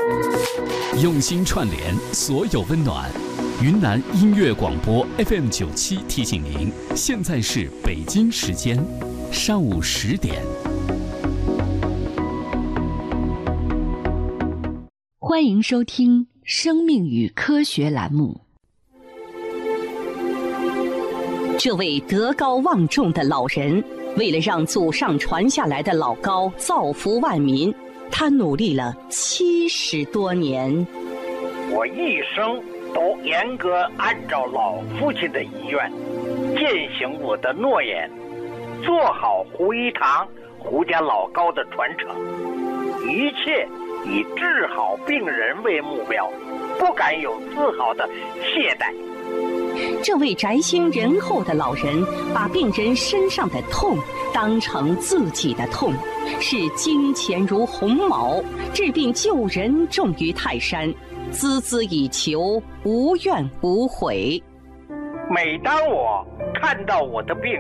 用心串联所有温暖。云南音乐广播 FM97提醒您，现在是北京时间上午10点。 欢迎收听《生命与科学》栏目。 这位德高望重的老人，为了让祖上传下来的老高造福万民，他努力了70多年。 我一生都严格按照老父亲的遗愿，践行我的诺言，做好胡一堂、胡家老高的传承，一切以治好病人为目标，不敢有丝毫的懈怠。 这位宅心仁厚的老人，把病人身上的痛当成自己的痛，视金钱如鸿毛，治病救人重于泰山，孜孜以求，无怨无悔。 每当我看到我的病